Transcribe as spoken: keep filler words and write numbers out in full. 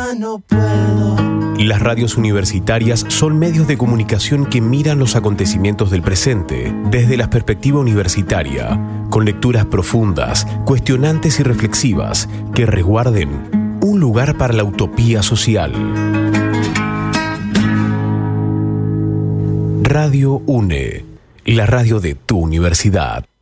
ya no puedo. Las radios universitarias son medios de comunicación que miran los acontecimientos del presente desde la perspectiva universitaria, con lecturas profundas, cuestionantes y reflexivas que resguarden un lugar para la utopía social. Radio UNE, la radio de tu universidad.